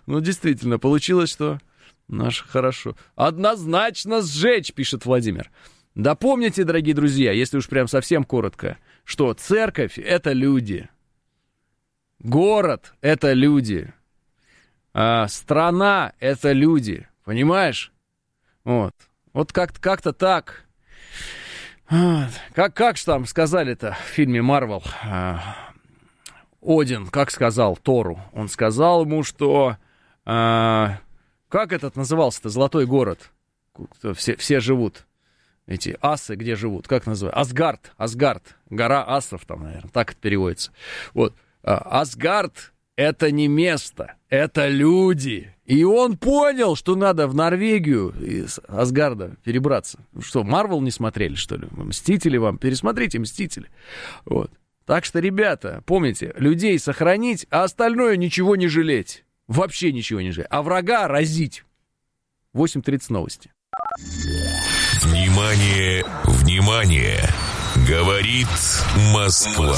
Ну, действительно, получилось, что наше хорошо. Однозначно сжечь, пишет Владимир. Да помните, дорогие друзья, если уж прям совсем коротко, что церковь — это люди. Город — это люди. Страна — это люди. Понимаешь? Вот как-то так. Как же там сказали-то в фильме «Марвел»? Один, как сказал Тору? Он сказал ему, что... как этот назывался-то, золотой город? Все живут. Эти асы где живут? Как называют? Асгард. Гора асов там, наверное. Так это переводится. Вот. Асгард — это не место, это люди. И он понял, что надо в Норвегию из Асгарда перебраться. Что, Марвел не смотрели, что ли? Мстители вам? Пересмотрите «Мстители». Вот. Так что, ребята, помните, людей сохранить, а остальное ничего не жалеть. Вообще ничего не жалеть. А врага разить. 8:30 новости. Внимание, внимание! Говорит Москва.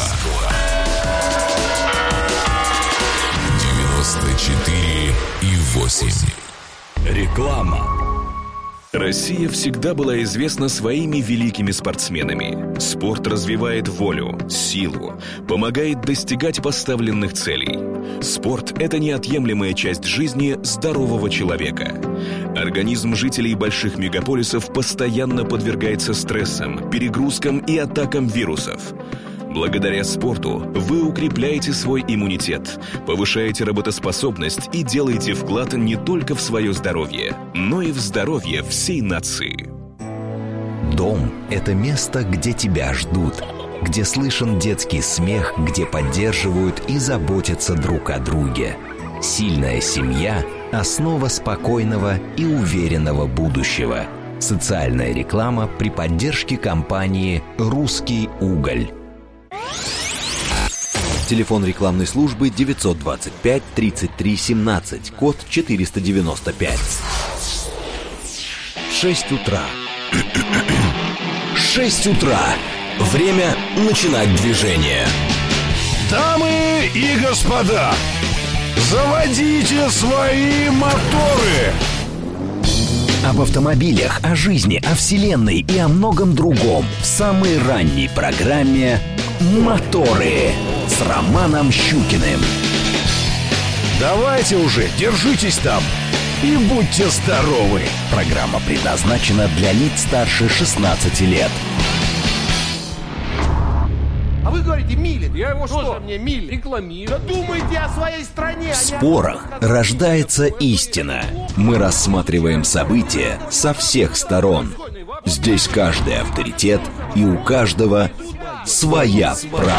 94,8. Реклама. Россия всегда была известна своими великими спортсменами. Спорт развивает волю, силу, помогает достигать поставленных целей. Спорт – это неотъемлемая часть жизни здорового человека. Организм жителей больших мегаполисов постоянно подвергается стрессам, перегрузкам и атакам вирусов. Благодаря спорту вы укрепляете свой иммунитет, повышаете работоспособность и делаете вклад не только в свое здоровье, но и в здоровье всей нации. Дом – это место, где тебя ждут, где слышен детский смех, где поддерживают и заботятся друг о друге. Сильная семья – основа спокойного и уверенного будущего. Социальная реклама при поддержке компании «Русский уголь». Телефон рекламной службы 925 33 17, код 495. 6 утра. 6 утра. Время начинать движение. Дамы и господа, заводите свои моторы. Об автомобилях, о жизни, о вселенной и о многом другом в самой ранней программе «Моторы» с Романом Щукиным. Давайте уже, держитесь там и будьте здоровы. Программа предназначена для лиц старше 16 лет. А вы говорите милит. Я его что? Мне милит. Рекламирую. Да думайте о своей стране. В спорах рождается истина. Мы рассматриваем события со всех сторон. Здесь каждый авторитет, и у каждого своя правда.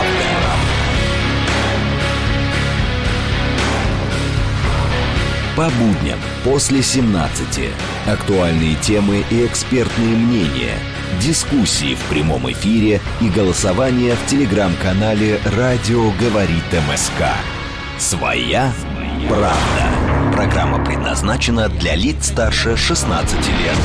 По будням после 17. Актуальные темы и экспертные мнения. Дискуссии в прямом эфире и голосование в телеграм-канале «Радио говорит МСК». Своя правда. Программа предназначена для лиц старше 16 лет.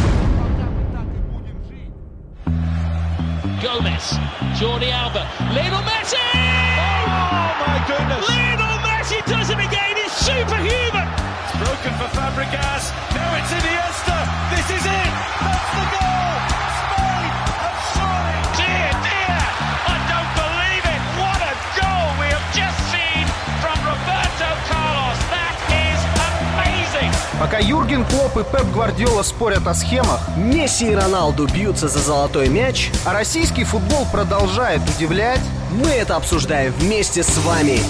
Gomez, Jordi Alba, Lionel Messi! Oh my goodness! Lionel Messi does it again. He's superhuman. It's broken for Fabregas. Now it's Iniesta. This is it. That's the goal. Spain have scored. Dear, dear, I don't believe it. What a goal we have just seen from Roberto Carlos. That is amazing. Пока Юрген Клопп и Пеп Гвардиола спорят о схемах, Месси и Роналду бьются за золотой мяч, а российский футбол продолжает удивлять, мы это обсуждаем вместе с вами.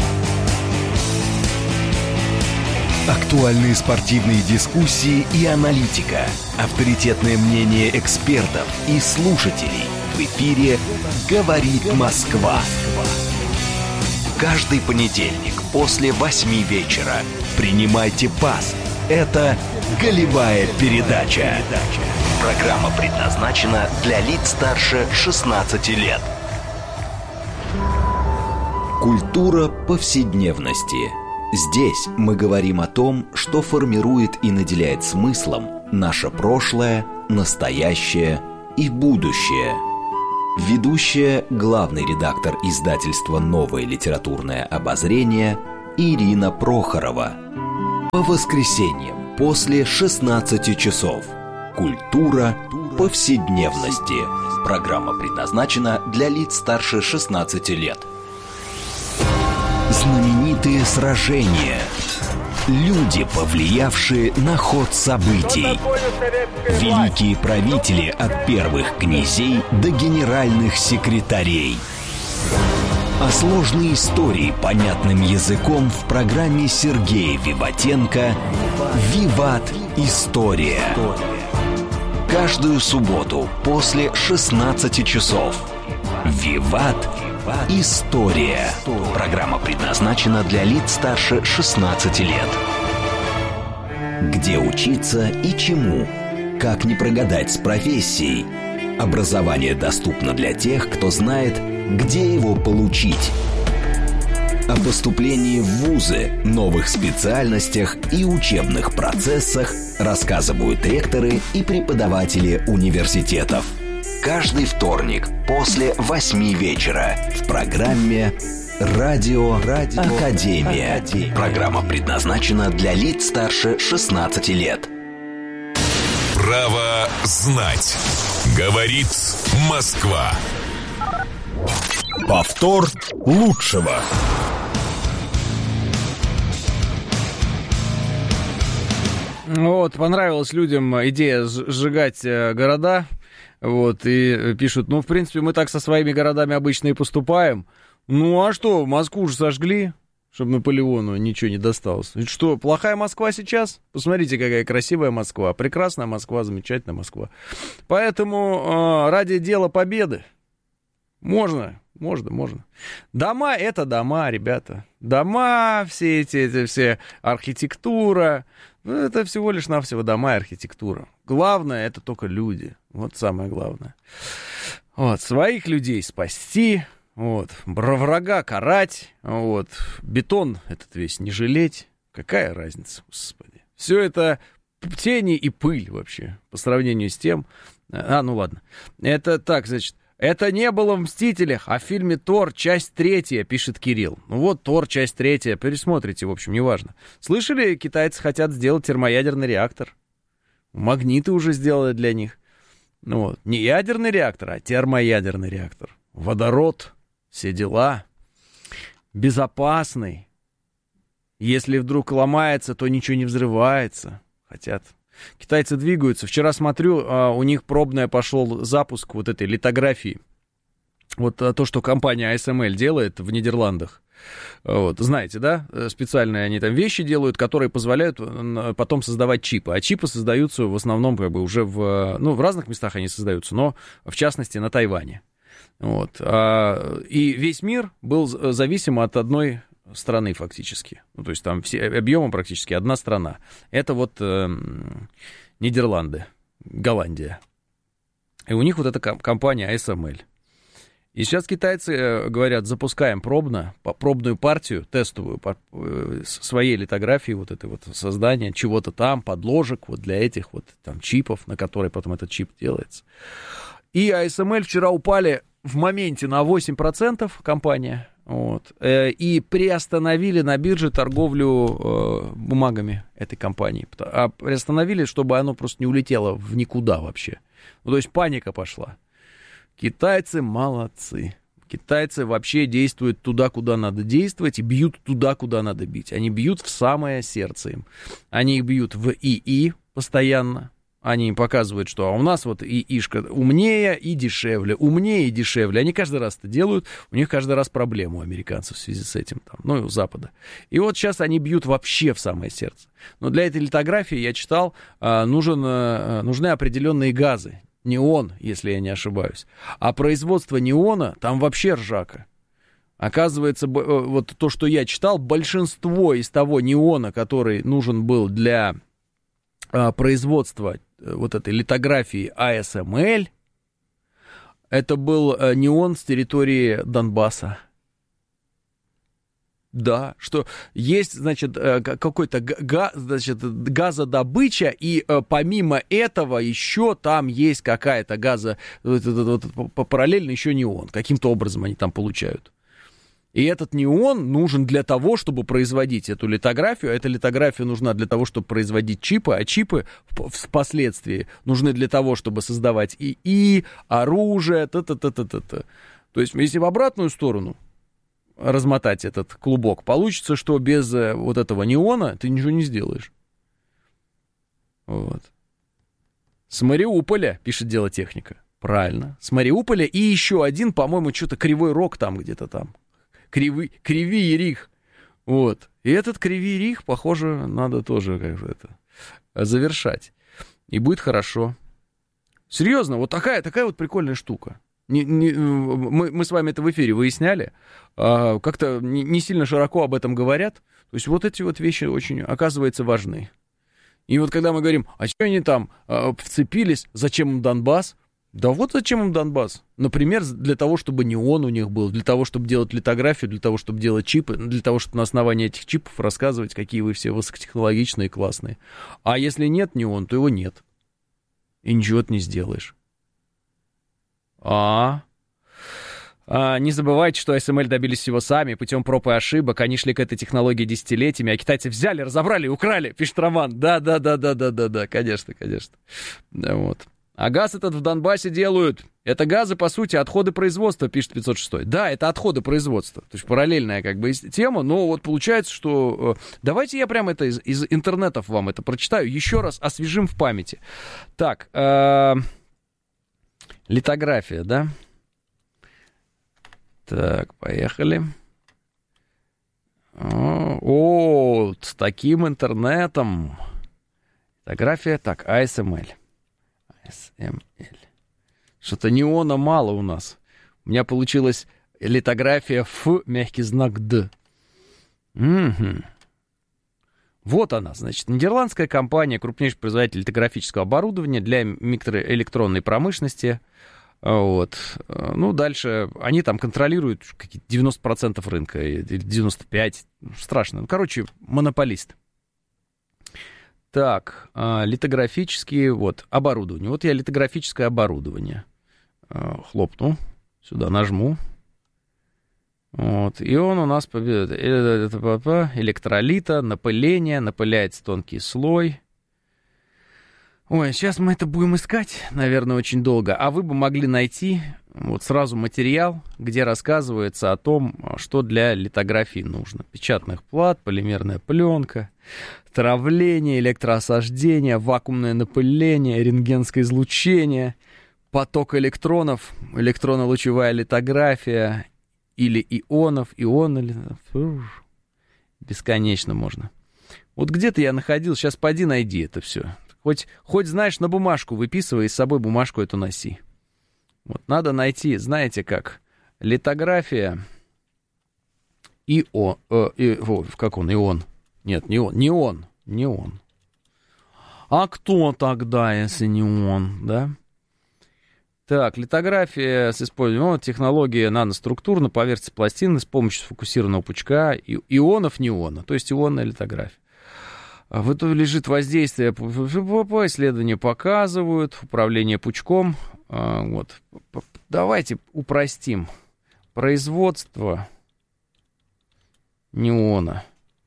Актуальные спортивные дискуссии и аналитика. Авторитетное мнение экспертов и слушателей. В эфире «Говорит Москва». Каждый понедельник после 8 вечера. Принимайте пас. Это «Голевая передача». Программа предназначена для лиц старше 16 лет. Культура повседневности. Здесь мы говорим о том, что формирует и наделяет смыслом наше прошлое, настоящее и будущее. Ведущая, главный редактор издательства «Новое литературное обозрение» Ирина Прохорова. По воскресеньям после 16 часов. Культура повседневности. Программа предназначена для лиц старше 16 лет. Знаменитые сражения. Люди, повлиявшие на ход событий. Великие правители от первых князей до генеральных секретарей. А сложные истории понятным языком в программе Сергея Виватенко «Виват. История». Каждую субботу после 16 часов. «Виват. История». Программа предназначена для лиц старше 16 лет. Где учиться и чему? Как не прогадать с профессией? Образование доступно для тех, кто знает, где его получить. О поступлении в вузы, новых специальностях и учебных процессах рассказывают ректоры и преподаватели университетов. Каждый вторник после 8 вечера в программе «Радио Академия». Программа предназначена для лиц старше 16 лет. Право знать. Говорит Москва. Повтор лучшего. Вот, понравилась людям идея сжигать города. Вот, и пишут, в принципе, мы так со своими городами обычно и поступаем. Ну, а что, Москву же сожгли, чтобы Наполеону ничего не досталось. Ведь что, плохая Москва сейчас? Посмотрите, какая красивая Москва, прекрасная Москва, замечательная Москва. Поэтому ради дела победы можно. Дома — это дома, ребята. Дома, все все архитектура. Это всего лишь навсего дома и архитектура. Главное — это только люди. Вот самое главное. Вот, своих людей спасти, вот, врага карать, вот, бетон этот весь не жалеть. Какая разница, господи. Все это тени и пыль вообще по сравнению с тем... ну ладно. Это так, значит... Это не было в «Мстителях», а в фильме «Тор», часть 3, пишет Кирилл. Ну вот, «Тор», часть 3, пересмотрите, в общем, неважно. Слышали, китайцы хотят сделать термоядерный реактор. Магниты уже сделали для них. Ну вот, не ядерный реактор, а термоядерный реактор. Водород, все дела. Безопасный. Если вдруг ломается, то ничего не взрывается. Хотят... Китайцы двигаются. Вчера смотрю, у них пробный пошел запуск вот этой литографии. Вот то, что компания ASML делает в Нидерландах. Вот, знаете, да? Специальные они там вещи делают, которые позволяют потом создавать чипы. А чипы создаются в основном как бы уже в разных местах они создаются, но в частности на Тайване. Вот. И весь мир был зависим от одной страны фактически. Ну, то есть там все объемы практически одна страна. Это вот Нидерланды, Голландия. И у них вот эта компания ASML. И сейчас китайцы говорят, запускаем пробную партию, тестовую, своей литографии, вот это вот создание чего-то там, подложек вот для этих вот там чипов, на которые потом этот чип делается. И ASML вчера упали в моменте на 8% компания. Вот, и приостановили на бирже торговлю бумагами этой компании. А приостановили, чтобы оно просто не улетело в никуда вообще. Ну, то есть паника пошла. Китайцы молодцы. Китайцы вообще действуют туда, куда надо действовать, и бьют туда, куда надо бить. Они бьют в самое сердце им. Они их бьют в ИИ постоянно. Они показывают, что у нас вот ИИшка умнее и дешевле, умнее и дешевле. Они каждый раз это делают, у них каждый раз проблема у американцев в связи с этим, там, ну и у Запада. И вот сейчас они бьют вообще в самое сердце. Но для этой литографии, я читал, нужны определенные газы. Неон, если я не ошибаюсь. А производство неона, там вообще ржака. Оказывается, вот то, что я читал, большинство из того неона, который нужен был для производства вот этой литографии ASML, это был неон с территории Донбасса. Да, что есть, значит, какой-то газодобыча, и помимо этого еще там есть какая-то параллельно еще неон. Каким-то образом они там получают. И этот неон нужен для того, чтобы производить эту литографию. А эта литография нужна для того, чтобы производить чипы. А чипы впоследствии нужны для того, чтобы создавать ИИ, оружие, та-та-та-та-та-та. То есть, если в обратную сторону размотать этот клубок, получится, что без вот этого неона ты ничего не сделаешь. Вот. С Мариуполя, пишет Дело Техника. Правильно. С Мариуполя. И еще один, по-моему, что-то Кривой Рог там где-то там. Кривий Рих. Вот. И этот Кривий Рих, похоже, надо тоже как-то это завершать. И будет хорошо. Серьезно, вот такая вот прикольная штука. Мы с вами это в эфире выясняли. Как-то не сильно широко об этом говорят. То есть вот эти вот вещи очень, оказывается, важны. И вот когда мы говорим, а что они там вцепились, зачем им Донбасс? Да вот зачем им Донбасс. Например, для того, чтобы неон у них был, для того, чтобы делать литографию, для того, чтобы делать чипы, для того, чтобы на основании этих чипов рассказывать, какие вы все высокотехнологичные и классные. А если нет неон, то его нет. И ничего ты не сделаешь. Не забывайте, что ASML добились всего сами, путем проб и ошибок. Они шли к этой технологии десятилетиями, а китайцы взяли, разобрали и украли, пишет Роман. Да, конечно. Да, вот. А газ этот в Донбассе делают. Это газы, по сути, отходы производства, пишет 506. Да, это отходы производства. То есть параллельная как бы тема, но вот получается, что... Давайте я прямо это из интернетов вам это прочитаю. Еще раз освежим в памяти. Так, литография, да? Так, поехали. С таким интернетом. Литография, так, ASML. Что-то неона мало у нас. У меня получилась литография Ф, мягкий знак Д. Угу. Вот она, значит, нидерландская компания, крупнейший производитель литографического оборудования для микроэлектронной промышленности. Вот. Ну, дальше они там контролируют какие-то 90% рынка, или 95%. Страшно. Ну, короче, монополист. Так, литографические, вот, оборудование. Вот я литографическое оборудование хлопну, сюда нажму. Вот, и он у нас электролита, напыление, напыляется тонкий слой. Ой, сейчас мы это будем искать, наверное, очень долго. А вы бы могли найти вот сразу материал, где рассказывается о том, что для литографии нужно. Печатных плат, полимерная пленка, травление, электроосаждение, вакуумное напыление, рентгенское излучение, поток электронов, электронно-лучевая литография или ионов, бесконечно можно. Вот где-то я находил, сейчас поди найди это все. Хоть знаешь, на бумажку выписывай и с собой бумажку эту носи. Вот надо найти, знаете как, литография как он, ион? Нет, не он. А кто тогда, если не он, да? Так, литография с использованием технологии наноструктур на поверхности пластины с помощью сфокусированного пучка ионов неона, то есть ионная литография. В итоге лежит воздействие, исследования показывают, управление пучком. Вот. Давайте упростим. Производство неона.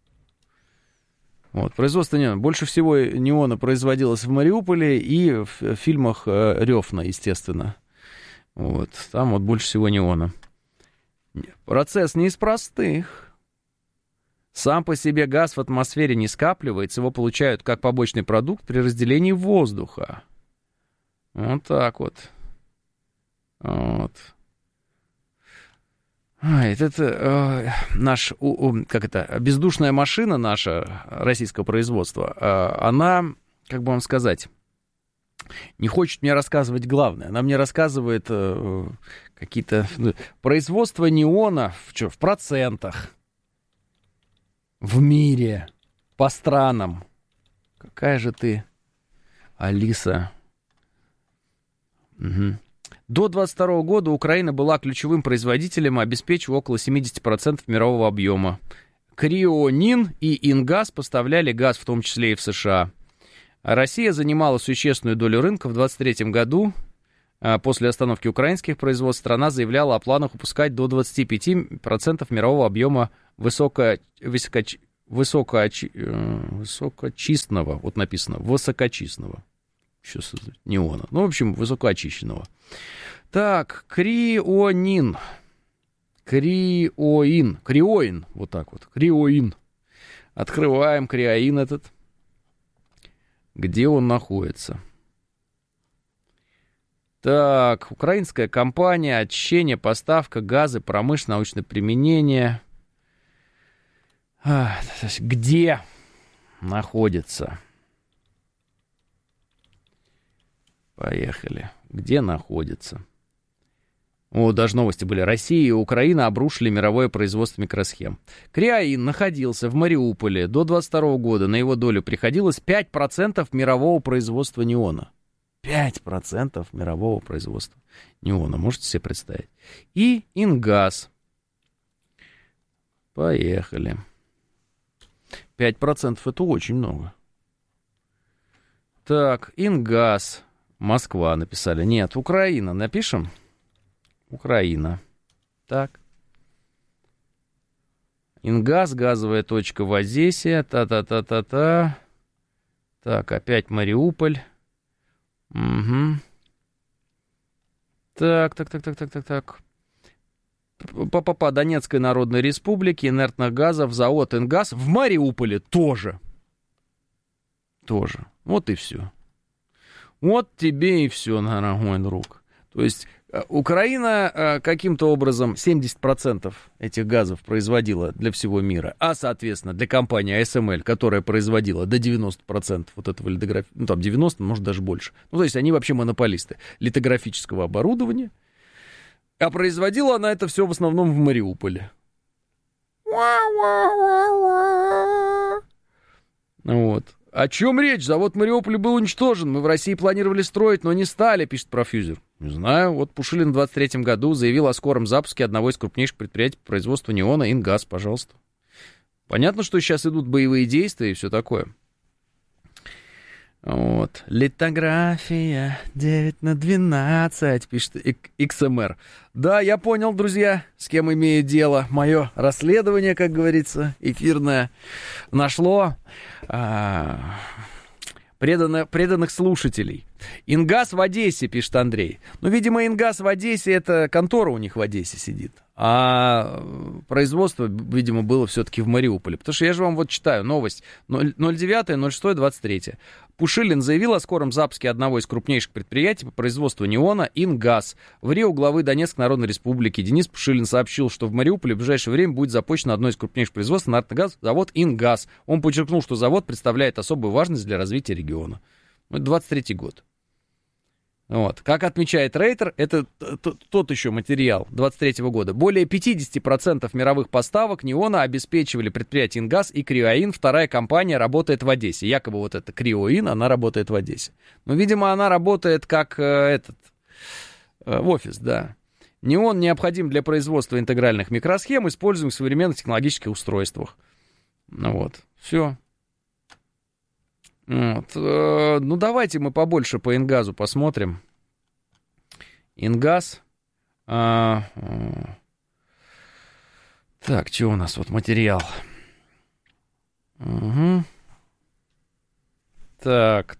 Вот, производство неона. Больше всего неона производилось в Мариуполе и в фильмах Рёфна, естественно. Вот, там вот больше всего неона. Процесс не из простых. Сам по себе газ в атмосфере не скапливается, его получают как побочный продукт при разделении воздуха. Вот так вот. Вот. Наш, бездушная машина наша, российского производства, она, как бы вам сказать, не хочет мне рассказывать главное. Она мне рассказывает какие-то... Производство неона в процентах. В мире, по странам. Какая же ты, Алиса. Угу. До 2022 года Украина была ключевым производителем, обеспечивая около 70% мирового объема. Крионин и Ингаз поставляли газ, в том числе и в США. Россия занимала существенную долю рынка в 2023 году. После остановки украинских производств страна заявляла о планах выпускать до 25% мирового объема высокочистного, вот написано, высокочистного, неона, ну, в общем, высокоочищенного. Так, криоин, вот так вот, криоин. Открываем криоин этот. Где он находится? Так, украинская компания, очищение, поставка, газы, промышленное, научное применение. Где находится? Поехали. Где находится? О, даже новости были. Россия и Украина обрушили мировое производство микросхем. Криоин находился в Мариуполе до 22 года. На его долю приходилось 5% мирового производства неона. 5% мирового производства неона. Можете себе представить? И Ингаз. Поехали. 5% это очень много. Так, Ингаз. Москва написали. Нет, Украина. Напишем? Украина. Так. Ингаз, газовая точка в Одессе. Та-та-та-та-та. Так, опять Мариуполь. Угу. Так. По Донецкой Народной Республике, инертных газов, завод Ингаз в Мариуполе тоже. Вот и все. Вот тебе и все, дорогой друг. То есть Украина каким-то образом 70% этих газов производила для всего мира, а, соответственно, для компании ASML, которая производила до 90% вот этого литографического, ну, там 90, может, даже больше. Ну, то есть они вообще монополисты литографического оборудования, а производила она это все в основном в Мариуполе. Вот. О чем речь? Завод в Мариуполе был уничтожен. Мы в России планировали строить, но не стали, пишет профьюзер. Не знаю. Вот Пушилин в 23-м году заявил о скором запуске одного из крупнейших предприятий по производству неона, Ингаз, пожалуйста. Понятно, что сейчас идут боевые действия и все такое. Вот. Литография 9/12, пишет XMR. Да, я понял, друзья, с кем имею дело. Мое расследование, как говорится, эфирное, нашло преданных слушателей. Ингаз в Одессе, пишет Андрей. Ну, видимо, Ингаз в Одессе, это контора у них в Одессе сидит. А производство, видимо, было все-таки в Мариуполе. Потому что я же вам вот читаю новость 09.06.23. Пушилин заявил о скором запуске одного из крупнейших предприятий по производству неона Ингаз. В РИО главы Донецкой Народной Республики Денис Пушилин сообщил, что в Мариуполе в ближайшее время будет запущено одно из крупнейших производств нафтогаз, завод Ингаз. Он подчеркнул, что завод представляет особую важность для развития региона. Это 23-й год. Вот. Как отмечает Рейтер, это тот еще материал 23-го года. Более 50% мировых поставок неона обеспечивали предприятия Ингаз и Криоин. Вторая компания работает в Одессе. Якобы вот эта Криоин, она работает в Одессе. Но, видимо, она работает как в офис, да. Неон необходим для производства интегральных микросхем, используемых в современных технологических устройствах. Ну вот, все. Вот. Ну, давайте мы побольше по Ингазу посмотрим. Ингаз. Так, что у нас вот материал? Угу. Так.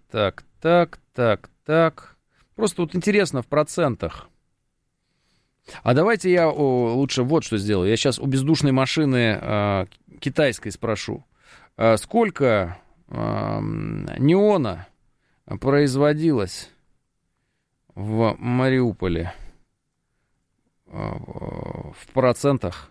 Просто вот интересно в процентах. А давайте я лучше вот что сделаю. Я сейчас у бездушной машины китайской спрошу. Сколько неона производилось в Мариуполе в процентах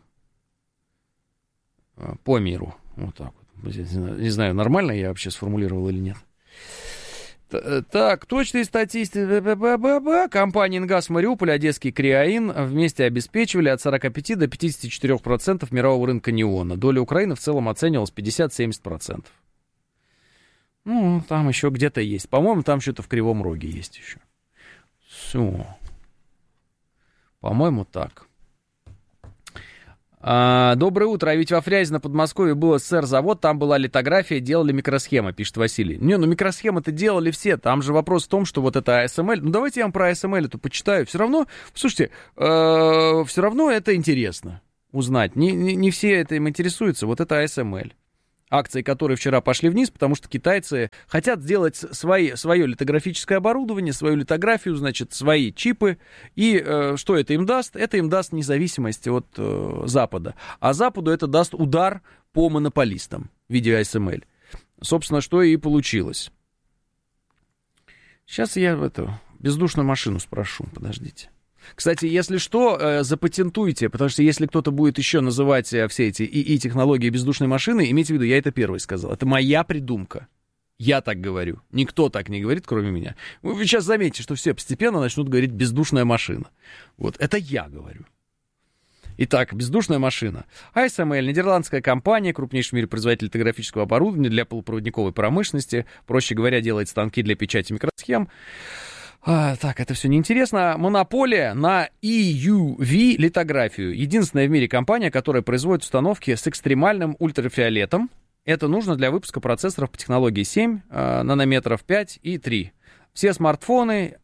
по миру? Вот так вот. Не знаю, нормально я вообще сформулировал или нет. Так, точные статистики. Компания Ингаз в Мариуполе, Одесский Криоин вместе обеспечивали от 45 до 54% мирового рынка неона. Доля Украины в целом оценивалась 50-70%. Ну, там еще где-то есть. По-моему, там что-то в Кривом Роге есть еще. Все. По-моему, так. Доброе утро. А ведь во Фрязино, Подмосковье был СССР-завод, там была литография, делали микросхемы, пишет Василий. Не, ну микросхемы-то делали все. Там же вопрос в том, что вот это ASML. Ну давайте я вам про ASML-то почитаю. Все равно, слушайте, все равно это интересно узнать. Не все этим интересуются. Вот это ASML. Акции, которые вчера пошли вниз, потому что китайцы хотят сделать свое литографическое оборудование, свою литографию, значит, свои чипы. И что это им даст? Это им даст независимость от Запада. А Западу это даст удар по монополистам в виде ASML. Собственно, что и получилось. Сейчас я бездушную машину спрошу, подождите. Кстати, если что, запатентуйте, потому что если кто-то будет еще называть все эти ИИ-технологии бездушной машины, имейте в виду, я это первый сказал. Это моя придумка. Я так говорю. Никто так не говорит, кроме меня. Вы сейчас заметите, что все постепенно начнут говорить «бездушная машина». Вот, это я говорю. Итак, бездушная машина. ASML, нидерландская компания, крупнейший в мире производитель литографического оборудования для полупроводниковой промышленности. Проще говоря, делает станки для печати микросхем. Так, это все неинтересно. Монополия на EUV литографию. Единственная в мире компания, которая производит установки с экстремальным ультрафиолетом. Это нужно для выпуска процессоров по технологии 7 нанометров, 5 и 3. Все смартфоны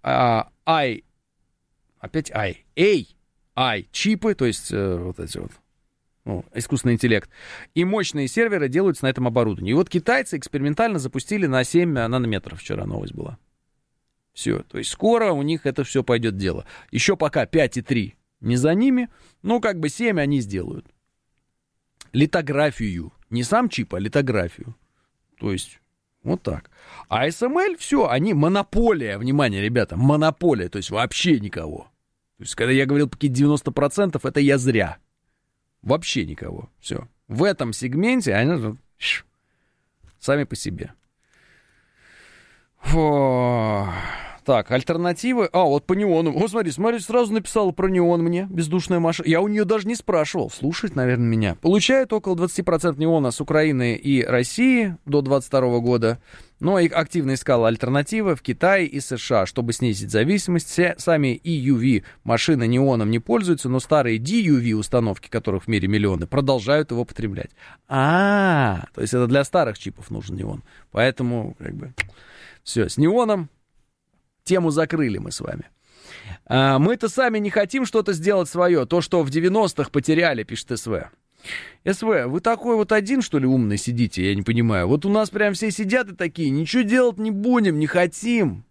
AI-чипы, то есть вот эти вот, искусственный интеллект, и мощные серверы делаются на этом оборудовании. И вот китайцы экспериментально запустили на 7 нанометров. Вчера новость была. Все, то есть скоро у них это все пойдет дело. Еще пока 5 и 3 не за ними, но как бы 7 они сделают. Литографию. Не сам чип, а литографию. То есть вот так. А ASML, все, они монополия. Внимание, ребята, монополия. То есть вообще никого. То есть когда я говорил какие-то 90%, это я зря. Вообще никого. Все. В этом сегменте они сами по себе. Фу. Так, альтернативы. Вот по неону. Смотри, сразу написала про неон мне, бездушная машина. Я у нее даже не спрашивал. Слушает, наверное, меня. Получает около 20% неона с Украины и России до 2022 года. Но и активно искала альтернативы в Китае и США, чтобы снизить зависимость. Все сами EUV машины неоном не пользуются, но старые DUV установки, которых в мире миллионы, продолжают его потреблять. То есть это для старых чипов нужен неон. Поэтому, как бы, все, с неоном тему закрыли мы с вами. Мы-то сами не хотим что-то сделать свое. То, что в 90-х потеряли, пишет СВ. СВ, вы такой вот один, что ли, умный сидите? Я не понимаю. Вот у нас прям все сидят и такие, ничего делать не будем, не хотим.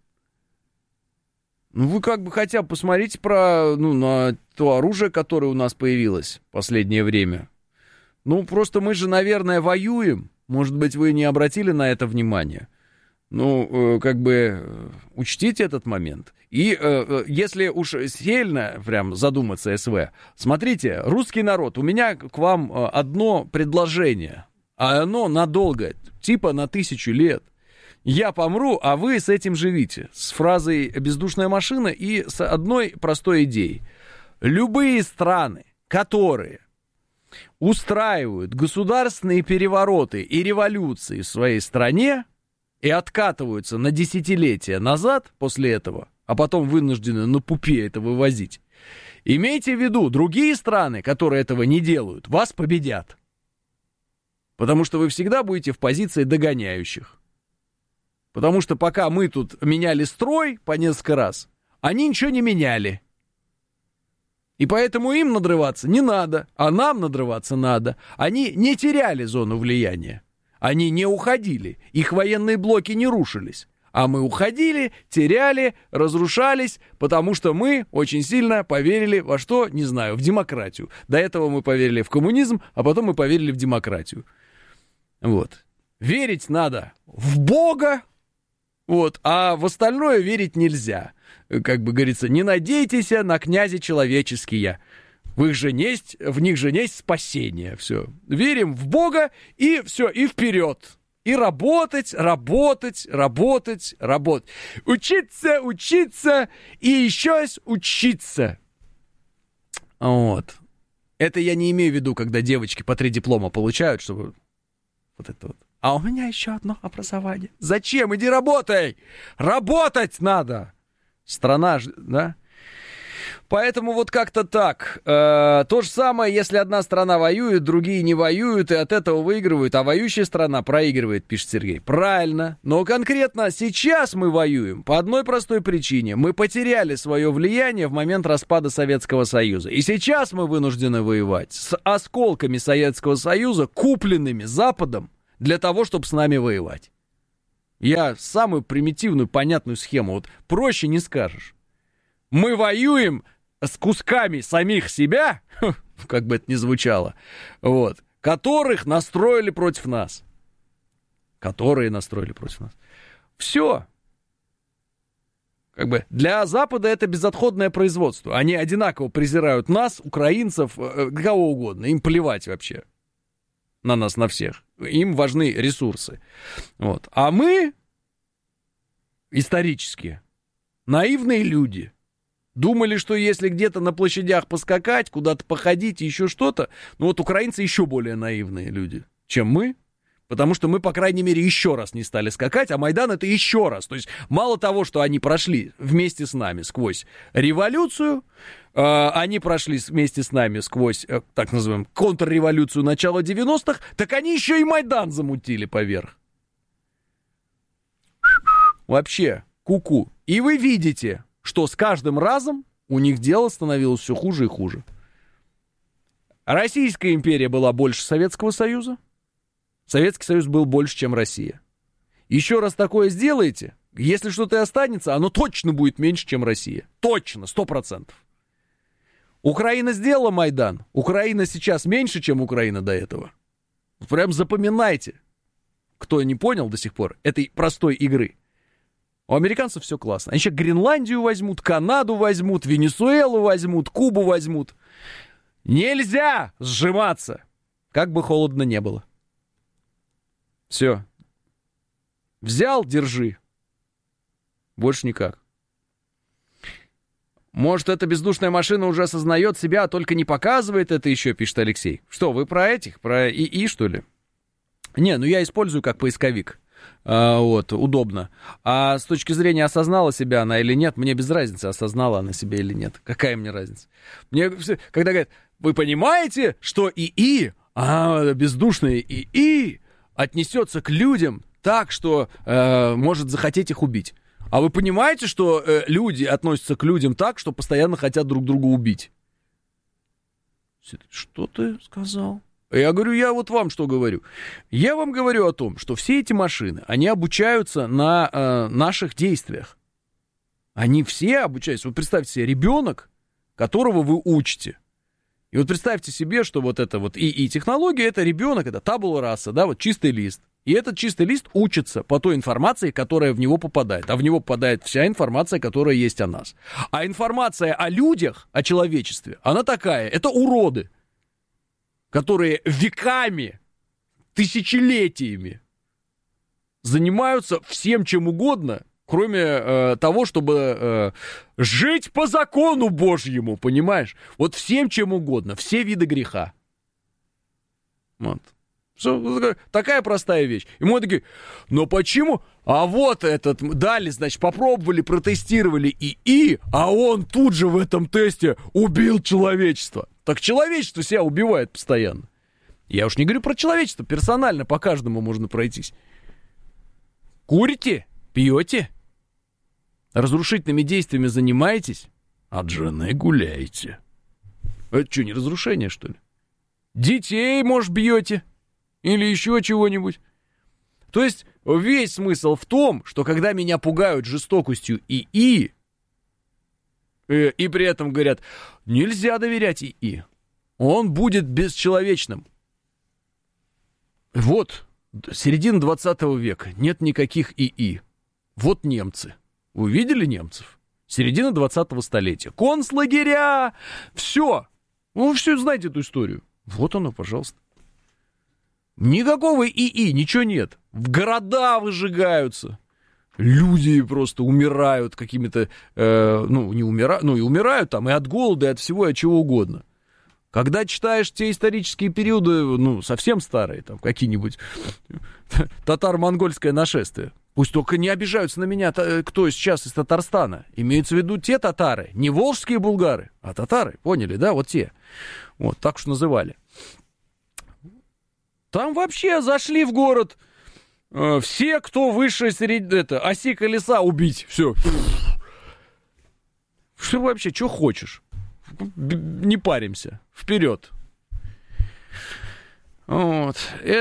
Ну, вы как бы хотя бы посмотрите на то оружие, которое у нас появилось в последнее время. Ну, просто мы же, наверное, воюем. Может быть, вы не обратили на это внимание. Ну, как бы учтите этот момент. И если уж сильно прям задуматься, СВ, смотрите, русский народ, у меня к вам одно предложение, а оно надолго, типа на 1000 лет. Я помру, а вы с этим живите. С фразой «бездушная машина» и с одной простой идеей. Любые страны, которые устраивают государственные перевороты и революции в своей стране, и откатываются на десятилетия назад после этого, а потом вынуждены на пупе это вывозить. Имейте в виду, другие страны, которые этого не делают, вас победят. Потому что вы всегда будете в позиции догоняющих. Потому что пока мы тут меняли строй по несколько раз, они ничего не меняли. И поэтому им надрываться не надо, а нам надрываться надо. Они не теряли зону влияния. Они не уходили, их военные блоки не рушились. А мы уходили, теряли, разрушались, потому что мы очень сильно поверили во что, не знаю, в демократию. До этого мы поверили в коммунизм, а потом мы поверили в демократию. Вот. Верить надо в Бога, вот, а в остальное верить нельзя. Как бы говорится, не надейтесь на князя человеческие. В них же есть спасение. Все. Верим в Бога, и все, и вперед. И работать. Учиться, и еще раз учиться. Вот. Это я не имею в виду, когда девочки по 3 диплома получают, чтобы вот это вот. А у меня еще одно образование. Зачем? Иди работай! Работать надо! Страна, да? Поэтому вот как-то так. То же самое, если одна страна воюет, другие не воюют, и от этого выигрывают, а воюющая страна проигрывает, пишет Сергей. Правильно. Но конкретно сейчас мы воюем по одной простой причине. Мы потеряли свое влияние в момент распада Советского Союза. И сейчас мы вынуждены воевать с осколками Советского Союза, купленными Западом для того, чтобы с нами воевать. Я самую примитивную, понятную схему. Вот проще не скажешь. Мы воюем с кусками самих себя, как бы это ни звучало, вот, которых настроили против нас. Которые настроили против нас. Все. Как бы для Запада это безотходное производство. Они одинаково презирают нас, украинцев, кого угодно. Им плевать вообще на нас, на всех. Им важны ресурсы. Вот. А мы, исторически, наивные люди, думали, что если где-то на площадях поскакать, куда-то походить, еще что-то, ну вот украинцы еще более наивные люди, чем мы, потому что мы, по крайней мере, еще раз не стали скакать, а Майдан это еще раз. То есть мало того, что они прошли вместе с нами сквозь революцию, они прошли вместе с нами сквозь, так называемую, контрреволюцию начала 90-х, так они еще и Майдан замутили поверх. Вообще, ку-ку. И вы видите, что с каждым разом у них дело становилось все хуже и хуже. Российская империя была больше Советского Союза. Советский Союз был больше, чем Россия. Еще раз такое сделаете, если что-то и останется, оно точно будет меньше, чем Россия. Точно, 100%. Украина сделала Майдан. Украина сейчас меньше, чем Украина до этого. Прям запоминайте, кто не понял до сих пор этой простой игры. У американцев все классно. Они сейчас Гренландию возьмут, Канаду возьмут, Венесуэлу возьмут, Кубу возьмут. Нельзя сжиматься, как бы холодно не было. Все. Взял, держи. Больше никак. Может, эта бездушная машина уже осознает себя, а только не показывает это еще, пишет Алексей. Что, вы про этих? Про ИИ, что ли? Не, ну я использую как поисковик. Вот, удобно. А с точки зрения, осознала себя она или нет, мне без разницы, осознала она себя или нет. Какая мне разница? Мне, когда говорят, вы понимаете, что ИИ, бездушное ИИ отнесется к людям так, что может захотеть их убить. А вы понимаете, что люди относятся к людям так, что постоянно хотят друг друга убить? Что ты сказал? Я говорю, я вот вам что говорю. Я вам говорю о том, что все эти машины, они обучаются на наших действиях. Они все обучаются. Вот представьте себе, ребенок, которого вы учите. И вот представьте себе, что вот эта вот ИИ-технология, это ребенок, это табула раса, да, вот чистый лист. И этот чистый лист учится по той информации, которая в него попадает. А в него попадает вся информация, которая есть о нас. А информация о людях, о человечестве, она такая, это уроды, которые веками, тысячелетиями занимаются всем чем угодно, кроме того, чтобы жить по закону Божьему, понимаешь? Вот всем чем угодно, все виды греха. Вот. Такая простая вещь. И мы такие, но почему? А вот этот, дали, значит, попробовали, протестировали ИИ, а он тут же в этом тесте убил человечество. Так человечество себя убивает постоянно. Я уж не говорю про человечество, персонально по каждому можно пройтись. Курите? Пьете? Разрушительными действиями занимаетесь? От жены гуляете. Это что, не разрушение, что ли? Детей, может, бьете? Или еще чего-нибудь? То есть весь смысл в том, что когда меня пугают жестокостью ИИ, и при этом говорят, нельзя доверять ИИ, он будет бесчеловечным. Вот, середина 20 века, нет никаких ИИ. Вот немцы. Вы видели немцев? Середина 20-го столетия. Концлагеря, все. Ну, все знаете эту историю. Вот оно, пожалуйста. Никакого ИИ, ничего нет. В города выжигаются. Люди просто умирают какими-то, не умирают, и умирают там и от голода, и от всего, и от чего угодно. Когда читаешь те исторические периоды, совсем старые, там, какие-нибудь татаро-монгольское нашествие, Пусть только не обижаются на меня, кто сейчас из Татарстана. Имеются в виду те татары, не волжские булгары, а татары, поняли, да, вот те. Вот, так уж называли. Там вообще зашли в город все, кто выше оси колеса, убить, все. Что вообще, что хочешь? Не паримся, вперед. Вот.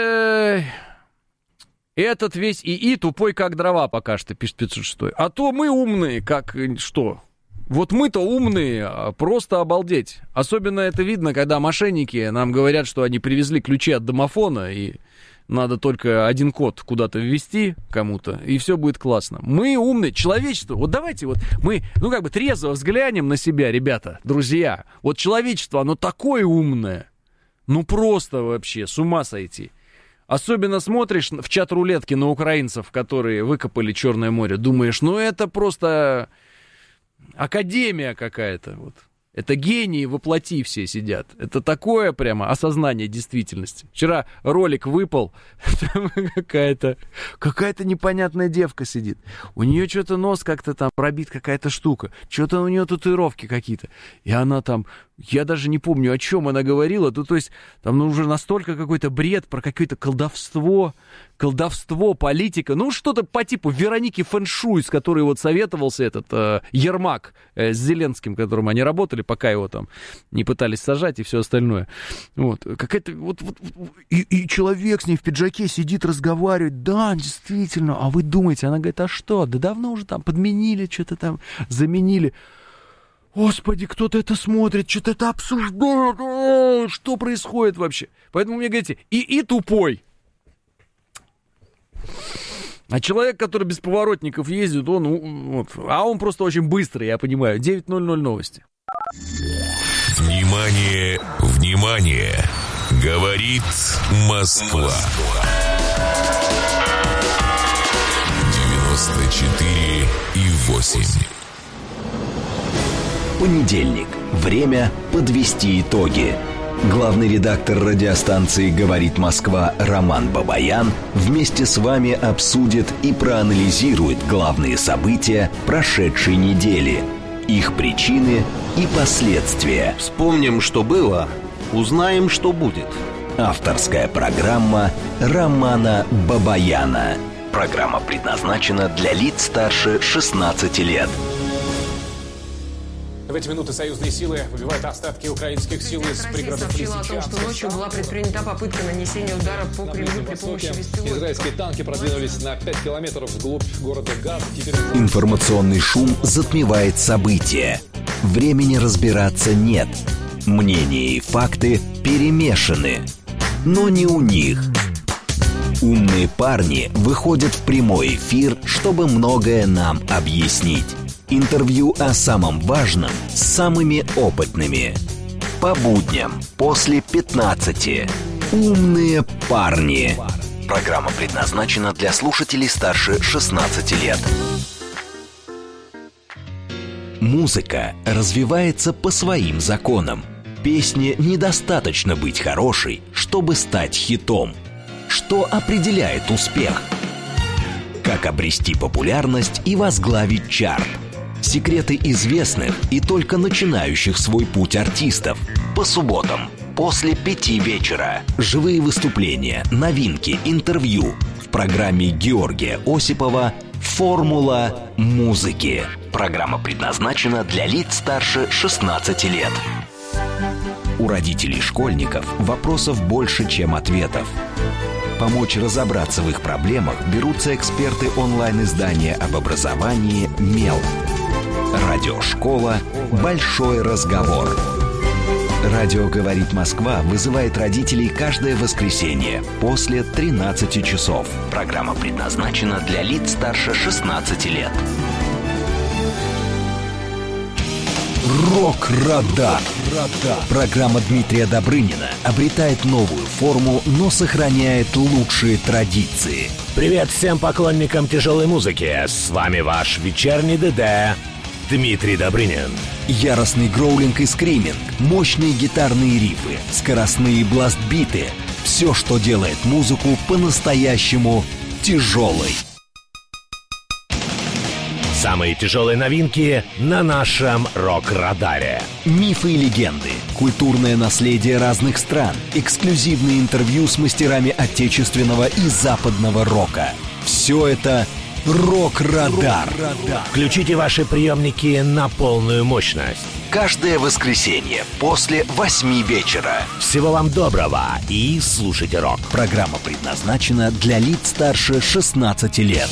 Этот весь ИИ тупой, как дрова, пока что, пишет 506. А то мы умные, как что? Вот мы-то умные, просто обалдеть. Особенно это видно, когда мошенники нам говорят, что они привезли ключи от домофона, и надо только один код куда-то ввести кому-то, и все будет классно. Мы умные, человечество. Вот давайте вот мы, трезво взглянем на себя, ребята, друзья. Вот человечество, оно такое умное. Просто вообще, с ума сойти. Особенно смотришь в чат рулетки на украинцев, которые выкопали Черное море, думаешь, это просто академия какая-то. Вот. Это гении воплоти все сидят. Это такое прямо осознание действительности. Вчера ролик выпал, там какая-то непонятная девка сидит. У нее что-то нос как-то там пробит, какая-то штука. Что-то у нее татуировки какие-то. И она там, я даже не помню, о чем она говорила. То есть там уже настолько какой-то бред про какое-то колдовство, политика. Что-то по типу Вероники Фэншуй, с которой вот советовался этот Ермак с Зеленским, которым они работали, пока его там не пытались сажать и все остальное. Вот. Какая-то и человек с ней в пиджаке сидит, разговаривает. Да, действительно. А вы думаете, она говорит, а что? Да давно уже там подменили, что-то там заменили. Господи, кто-то это смотрит, что-то это обсуждает. Что происходит вообще? Поэтому мне говорите, и тупой. А человек, который без поворотников ездит, он просто очень быстрый, я понимаю. 9:00 новости. Внимание, внимание! Говорит Москва. 94,8. Понедельник. Время подвести итоги. Главный редактор радиостанции «Говорит Москва» Роман Бабаян вместе с вами обсудит и проанализирует главные события прошедшей недели, их причины и последствия. Вспомним, что было, узнаем, что будет. Авторская программа Романа Бабаяна. Программа предназначена для лиц старше 16 лет. В эти минуты союзные силы выбивают остатки украинских сил из пригородов сообщила о том, что ночью была предпринята попытка нанесения удара по Кремлю при помощи беспилотников. Израильские танки продвинулись на 5 километров вглубь города Газа. Информационный шум затмевает события. Времени разбираться нет. Мнения и факты перемешаны. Но не у них. Умные парни выходят в прямой эфир, чтобы многое нам объяснить. Интервью о самом важном с самыми опытными. По будням после 15. Умные парни. Программа предназначена для слушателей старше 16 лет. Музыка развивается по своим законам. Песне недостаточно быть хорошей, чтобы стать хитом. Что определяет успех? Как обрести популярность и возглавить чарт? Секреты известных и только начинающих свой путь артистов. По субботам после 5 вечера. Живые выступления, новинки, интервью. В программе Георгия Осипова «Формула музыки». Программа предназначена для лиц старше 16 лет. У родителей школьников вопросов больше, чем ответов. Помочь разобраться в их проблемах берутся эксперты онлайн-издания об образовании «Мел». Радиошкола «Большой разговор». Радио «Говорит Москва» вызывает родителей каждое воскресенье после 13 часов. Программа предназначена для лиц старше 16 лет. Рок-радар. Программа Дмитрия Добрынина обретает новую форму, но сохраняет лучшие традиции. Привет всем поклонникам тяжелой музыки. С вами ваш вечерний ДД Дмитрий Добрынин. Яростный гроулинг и скриминг, мощные гитарные рифы, скоростные бластбиты. Все, что делает музыку по-настоящему тяжелой. Самые тяжелые новинки на нашем рок-радаре. Мифы и легенды, культурное наследие разных стран, эксклюзивные интервью с мастерами отечественного и западного рока. Все это «Рок-радар». Включите ваши приемники на полную мощность. Каждое воскресенье после 8 вечера. Всего вам доброго и слушайте рок. Программа предназначена для лиц старше 16 лет.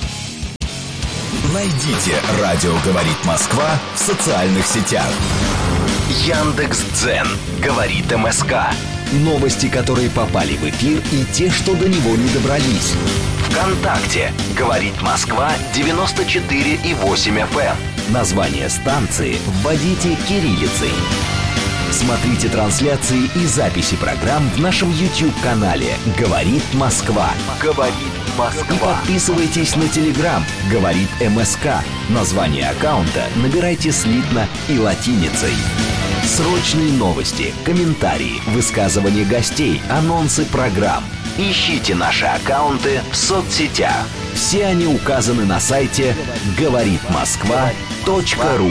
Найдите «Радио говорит Москва» в социальных сетях. Яндекс.Дзен говорит МСК. Новости, которые попали в эфир, и те, что до него не добрались. ВКонтакте говорит Москва 94,8 FM. Название станции вводите кириллицей. Смотрите трансляции и записи программ в нашем YouTube-канале «Говорит Москва». «Говорит Москва». И подписывайтесь на Telegram «Говорит МСК». Название аккаунта набирайте слитно и латиницей. Срочные новости, комментарии, высказывания гостей, анонсы программ. Ищите наши аккаунты в соцсетях. Все они указаны на сайте говоритмосква.ру.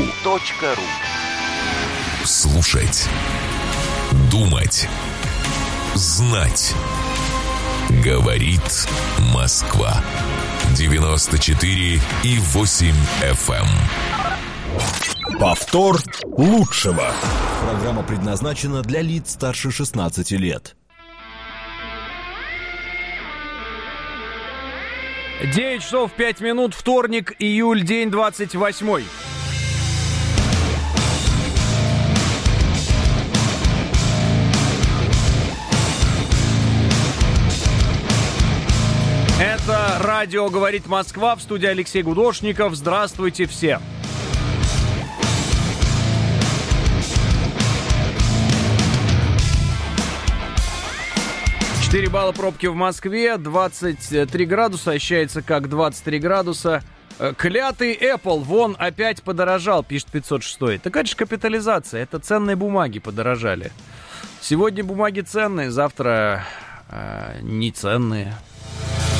Слушать, думать, знать. Говорит Москва. 94,8 FM. Повтор лучшего. Программа предназначена для лиц старше 16 лет. 9 часов 5 минут, вторник, июль, день 28. Это радио «Говорит Москва», в студии Алексей Гудошников. Здравствуйте все. Четыре балла пробки в Москве, 23 градуса, ощущается как 23 градуса. Клятый Apple, вон опять подорожал, пишет 506. Так это же капитализация, это ценные бумаги подорожали. Сегодня бумаги ценные, завтра не ценные.